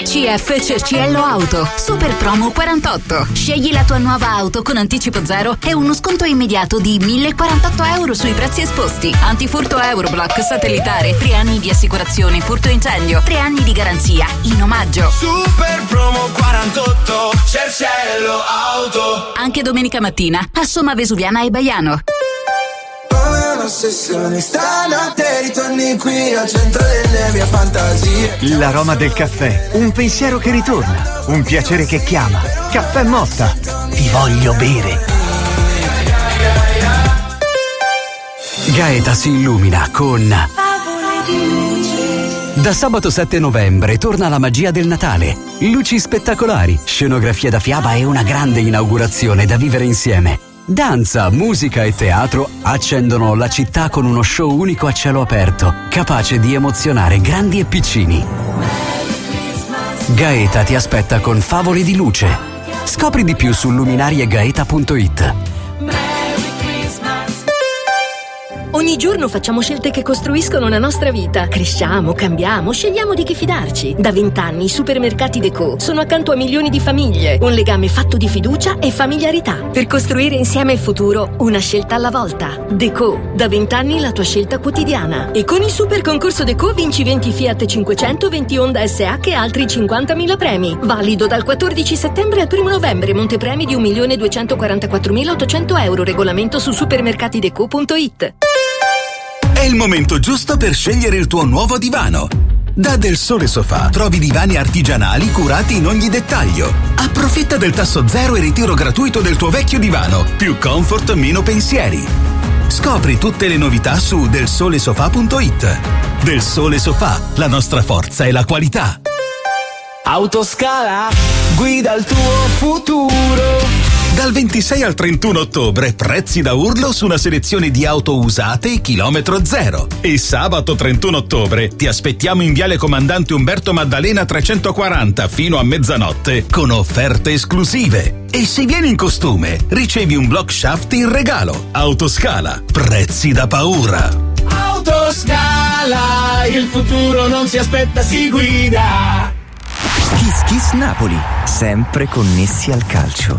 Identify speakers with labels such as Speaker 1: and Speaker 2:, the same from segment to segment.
Speaker 1: CF Cerciello Auto, super promo 48. Scegli la tua nuova auto con anticipo zero e uno sconto immediato di 1.048 euro sui prezzi esposti. Antifurto Euroblock satellitare, 3 anni di assicurazione furto incendio, 3 anni di garanzia in omaggio.
Speaker 2: Super promo 48, Cerciello Auto.
Speaker 1: Anche domenica mattina a Somma Vesuviana e Baiano.
Speaker 2: Ossessione, stanotte ritorni qui al centro delle mie fantasie.
Speaker 3: L'aroma del caffè, un pensiero che ritorna, un piacere che chiama. Caffè Motta, ti voglio bere.
Speaker 4: Gaeta si illumina con Da sabato 7 novembre torna la magia del Natale. Luci spettacolari, scenografia da fiaba e una grande inaugurazione da vivere insieme. Danza, musica e teatro accendono la città con uno show unico a cielo aperto, capace di emozionare grandi e piccini. Gaeta ti aspetta con favole di luce. Scopri di più su luminariegaeta.it.
Speaker 5: Ogni giorno facciamo scelte che costruiscono la nostra vita. Cresciamo, cambiamo, scegliamo di chi fidarci. Da 20 anni i supermercati Deco sono accanto a milioni di famiglie. Un legame fatto di fiducia e familiarità. Per costruire insieme il futuro, una scelta alla volta. Deco, da 20 anni la tua scelta quotidiana. E con il super concorso Deco vinci 20 Fiat 500, 20 Honda SH e altri 50.000 premi. Valido dal 14 settembre al 1 novembre. Montepremi di 1.244.800 euro. Regolamento su supermercatideco.it.
Speaker 6: È il momento giusto per scegliere il tuo nuovo divano. Da Del Sole Sofà trovi divani artigianali curati in ogni dettaglio. Approfitta del tasso zero e ritiro gratuito del tuo vecchio divano. Più comfort, meno pensieri. Scopri tutte le novità su delsolesofà.it. Del Sole Sofà, la nostra forza è la qualità.
Speaker 2: Autoscala, guida il tuo futuro.
Speaker 6: Dal 26 al 31 ottobre, prezzi da urlo su una selezione di auto usate e chilometro zero. E sabato 31 ottobre ti aspettiamo in Viale Comandante Umberto Maddalena 340 fino a mezzanotte con offerte esclusive. E se vieni in costume, ricevi un block shaft in regalo. Autoscala, prezzi da paura.
Speaker 2: Autoscala, il futuro non si aspetta, si guida.
Speaker 7: Kiss Kiss Napoli, sempre connessi al calcio.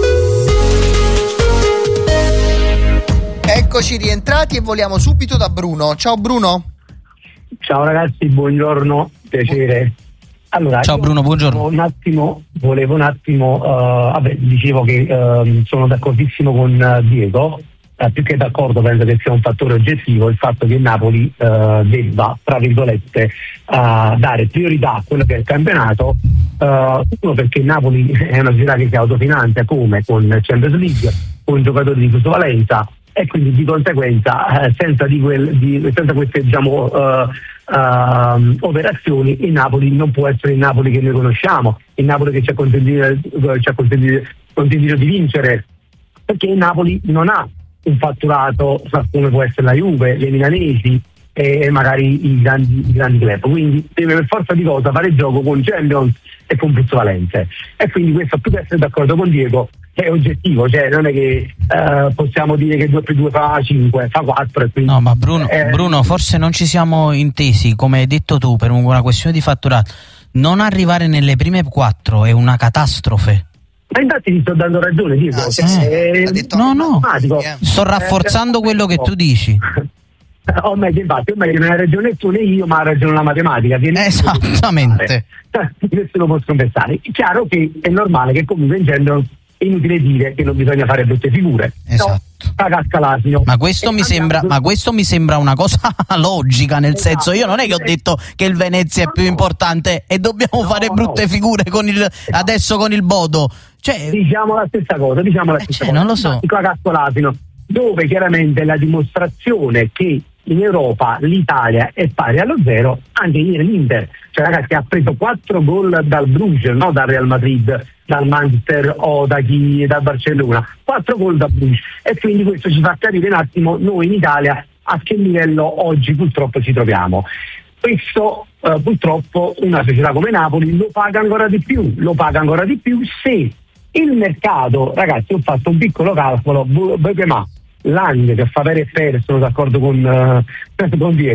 Speaker 8: Eccoci rientrati e voliamo subito da Bruno. Ciao Bruno.
Speaker 9: Ciao ragazzi, buongiorno, piacere. Allora,
Speaker 10: ciao Bruno, buongiorno.
Speaker 9: Volevo un attimo, dicevo che sono d'accordissimo con Diego, più che d'accordo penso che sia un fattore oggettivo il fatto che Napoli debba, tra virgolette, dare priorità a quello che è il campionato, uno perché Napoli è una società che si autofinanzia come con Champions League, con giocatori di plusvalenza, e quindi di conseguenza senza queste operazioni il Napoli non può essere il Napoli che noi conosciamo, il Napoli che ci ha consentito di vincere, perché il Napoli non ha un fatturato come può essere la Juve, le milanesi e magari i grandi club, quindi deve per forza di cosa fare gioco con Champions e con plusvalenze, e quindi questo, più che essere d'accordo con Diego, è oggettivo, cioè non è che possiamo dire che 2 più 2 fa 5, fa 4 e quindi,
Speaker 10: no, ma Bruno, forse non ci siamo intesi, come hai detto tu, per una questione di fatturato. Non arrivare nelle prime 4 è una catastrofe.
Speaker 9: Ma infatti ti sto dando ragione, Diego.
Speaker 10: No, sto rafforzando quello che tu dici.
Speaker 9: O meglio, non hai ragione tu né io, ma ha ragione la matematica.
Speaker 10: Esattamente.
Speaker 9: Nessuno può sconfessare. È chiaro che è normale che comunque in genere è inutile dire che non bisogna fare brutte figure.
Speaker 10: Esatto.
Speaker 9: No, casca l'asino.
Speaker 10: Ma questo mi sembra una cosa logica, nel senso, io non è che ho detto che il Venezia è più importante e dobbiamo fare brutte figure adesso con il Bodo. Cioè,
Speaker 9: diciamo la stessa cosa.
Speaker 10: Non lo so.
Speaker 9: Casca l'asino, dove chiaramente la dimostrazione che in Europa l'Italia è pari allo 0, anche ieri l'Inter, cioè ragazzi, ha preso 4 gol dal Bruges, no dal Real Madrid, dal Manchester o dal Barcellona, 4 gol da Bruges, e quindi questo ci fa capire un attimo noi in Italia a che livello oggi purtroppo ci troviamo. Questo purtroppo una società come Napoli lo paga ancora di più se il mercato, ragazzi, ho fatto un piccolo calcolo, Lang che fa per e per, sono d'accordo con Diego,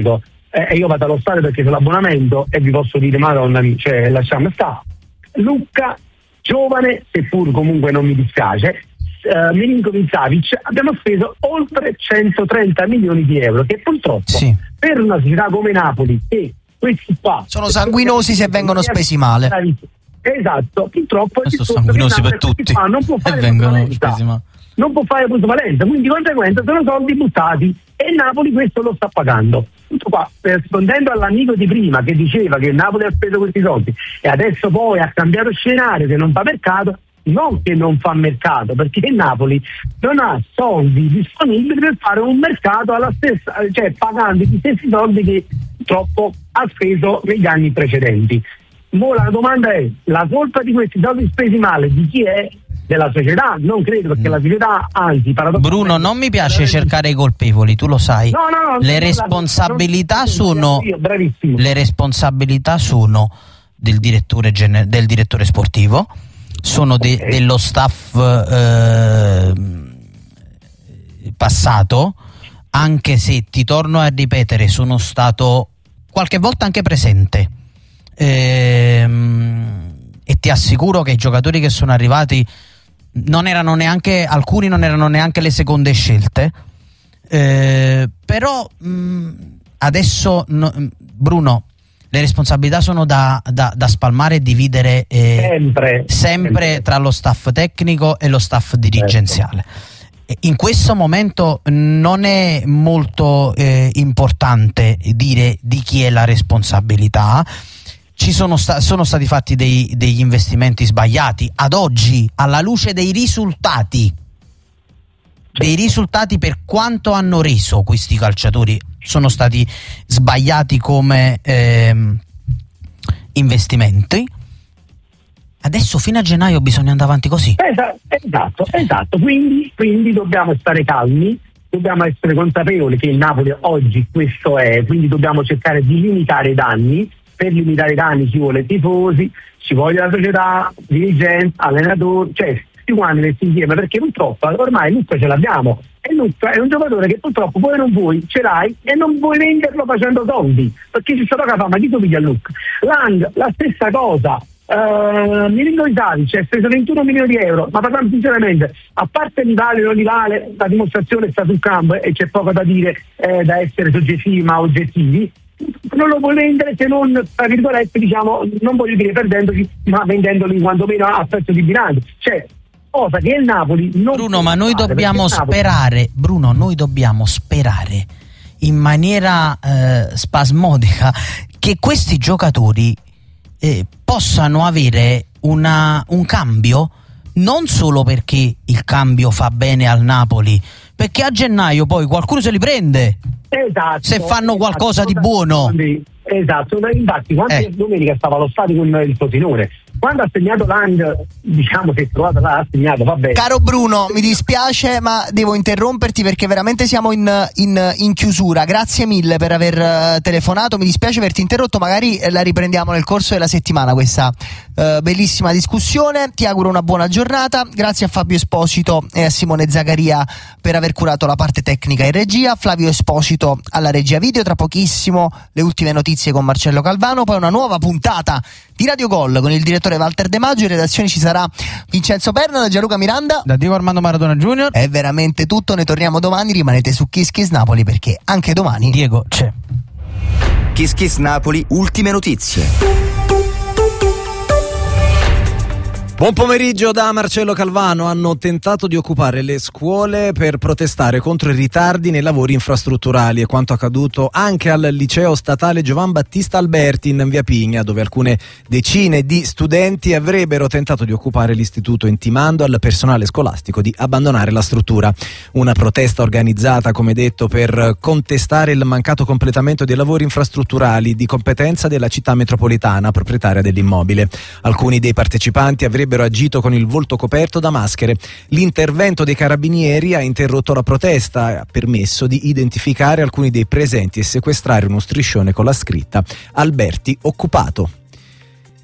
Speaker 9: io vado allo stadio perché c'è l'abbonamento e vi posso dire, madonna mia, cioè, lasciamo stare. Lucca, giovane, seppur comunque non mi dispiace, Milinković-Savić, abbiamo speso oltre 130 milioni di euro, che purtroppo per una società come Napoli, che questi qua
Speaker 8: sono sanguinosi se vengono spesi male.
Speaker 9: Esatto, purtroppo
Speaker 10: sono sanguinosi per tutti
Speaker 9: non può fare plusvalenza, quindi di conseguenza sono soldi buttati e Napoli questo lo sta pagando. Tutto qua, rispondendo all'amico di prima che diceva che Napoli ha speso questi soldi e adesso poi ha cambiato scenario che non fa mercato, non che non fa mercato, perché il Napoli non ha soldi disponibili per fare un mercato alla stessa, cioè pagando gli stessi soldi che purtroppo ha speso negli anni precedenti. Ora la domanda è: la colpa di questi soldi spesi male di chi è? Della società? Non credo, perché la società, anzi,
Speaker 10: Bruno, non mi piace cercare i colpevoli, tu lo sai. Le responsabilità sono del direttore sportivo, sono dello staff passato, anche se ti torno a ripetere, sono stato qualche volta anche presente. E ti assicuro che i giocatori che sono arrivati alcuni non erano neanche le seconde scelte, però adesso Bruno, le responsabilità sono da spalmare e dividere sempre tra lo staff tecnico e lo staff dirigenziale. In questo momento non è molto importante dire di chi è la responsabilità. Sono stati fatti degli investimenti sbagliati ad oggi, alla luce dei risultati per quanto hanno reso questi calciatori, sono stati sbagliati come investimenti. Adesso fino a gennaio bisogna andare avanti così.
Speaker 9: Esatto. Quindi dobbiamo stare calmi, dobbiamo essere consapevoli che il Napoli oggi questo è, quindi dobbiamo cercare di limitare i danni. Per limitare i danni ci vuole tifosi, ci vuole la società, dirigenti, allenatori, cioè tutti quanti messi insieme, perché purtroppo ormai Lucca ce l'abbiamo e Lucca è un giocatore che purtroppo vuoi non vuoi ce l'hai e non vuoi venderlo facendo soldi, perché ci sta tocca ma chi tu piglia Lucca? Lang, la stessa cosa. Milinković-Savić ha speso 21 milioni di euro, ma parlando sinceramente, a parte li vale o non li vale, la dimostrazione sta sul campo e c'è poco da dire, da essere soggettivi ma oggettivi. Non lo vuoi vendere se non, tra virgolette, diciamo, non voglio dire perdendoci, ma vendendoli quantomeno a prezzo di bilancio, cioè cosa che il Napoli non
Speaker 10: Bruno, ma noi dobbiamo sperare, Bruno, noi dobbiamo sperare in maniera spasmodica che questi giocatori possano avere un cambio, non solo perché il cambio fa bene al Napoli, perché a gennaio poi qualcuno se li prende. Se fanno qualcosa di buono.
Speaker 9: Esatto, infatti quando domenica stava allo stadio con il Frosinone, quando ha segnato Lang, diciamo che trovato là, ha segnato, vabbè.
Speaker 8: Caro Bruno, mi dispiace ma devo interromperti perché veramente siamo in chiusura. Grazie mille per aver telefonato, mi dispiace averti interrotto, magari la riprendiamo nel corso della settimana questa bellissima discussione. Ti auguro una buona giornata, grazie a Fabio Esposito e a Simone Zaccaria per aver curato la parte tecnica in regia, Flavio Esposito alla regia video. Tra pochissimo le ultime notizie con Marcello Calvano, poi una nuova puntata di Radio Gol con il direttore Walter De Maggio. In redazione ci sarà Vincenzo Perna, da Gianluca Miranda,
Speaker 10: da Diego Armando Maradona Junior.
Speaker 8: È veramente tutto, ne torniamo domani, rimanete su Kiss Kiss Napoli perché anche domani
Speaker 10: Diego c'è.
Speaker 7: Kiss Kiss Napoli, ultime notizie.
Speaker 11: Buon pomeriggio da Marcello Calvano. Hanno tentato di occupare le scuole per protestare contro i ritardi nei lavori infrastrutturali e quanto accaduto anche al liceo statale Giovan Battista Alberti in via Pigna, dove alcune decine di studenti avrebbero tentato di occupare l'istituto intimando al personale scolastico di abbandonare la struttura. Una protesta organizzata, come detto, per contestare il mancato completamento dei lavori infrastrutturali di competenza della città metropolitana, proprietaria dell'immobile. Alcuni dei partecipanti avrebbero agito con il volto coperto da maschere. L'intervento dei carabinieri ha interrotto la protesta e ha permesso di identificare alcuni dei presenti e sequestrare uno striscione con la scritta Alberti occupato.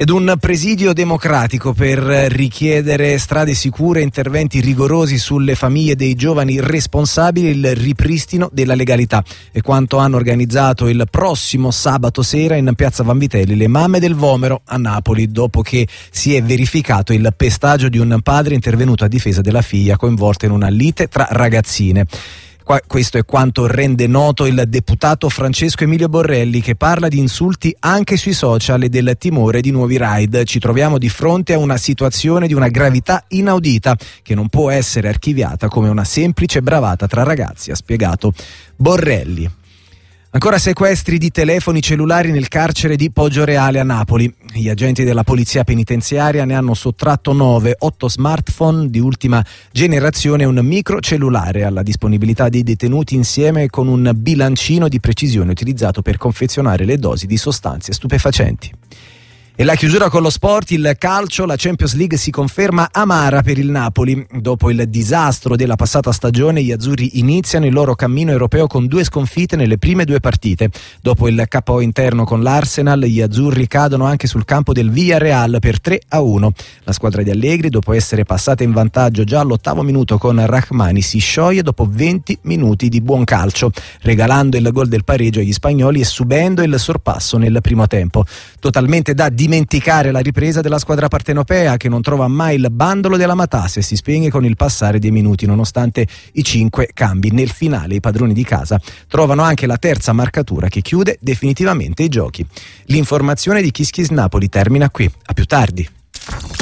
Speaker 11: Ed un presidio democratico per richiedere strade sicure e interventi rigorosi sulle famiglie dei giovani responsabili, il ripristino della legalità. E quanto hanno organizzato il prossimo sabato sera in piazza Vanvitelli le Mamme del Vomero a Napoli, dopo che si è verificato il pestaggio di un padre intervenuto a difesa della figlia coinvolta in una lite tra ragazzine. Questo è quanto rende noto il deputato Francesco Emilio Borrelli, che parla di insulti anche sui social e del timore di nuovi raid. Ci troviamo di fronte a una situazione di una gravità inaudita che non può essere archiviata come una semplice bravata tra ragazzi, ha spiegato Borrelli. Ancora sequestri di telefoni cellulari nel carcere di Poggioreale a Napoli. Gli agenti della polizia penitenziaria ne hanno sottratto 9, 8 smartphone di ultima generazione e un microcellulare alla disponibilità dei detenuti, insieme con un bilancino di precisione utilizzato per confezionare le dosi di sostanze stupefacenti. E la chiusura con lo sport, il calcio, la Champions League si conferma amara per il Napoli. Dopo il disastro della passata stagione, gli azzurri iniziano il loro cammino europeo con 2 sconfitte nelle prime 2 partite. Dopo il KO interno con l'Arsenal, gli azzurri cadono anche sul campo del Villarreal per 3-1. La squadra di Allegri, dopo essere passata in vantaggio già all'8° minuto con Rahmani, si scioglie dopo 20 minuti di buon calcio, regalando il gol del pareggio agli spagnoli e subendo il sorpasso nel primo tempo. Totalmente da dimenticare la ripresa della squadra partenopea, che non trova mai il bandolo della matassa e si spegne con il passare dei minuti nonostante i 5 cambi. Nel finale i padroni di casa trovano anche la terza marcatura che chiude definitivamente i giochi. L'informazione di Kiss Kiss Napoli termina qui, a più tardi.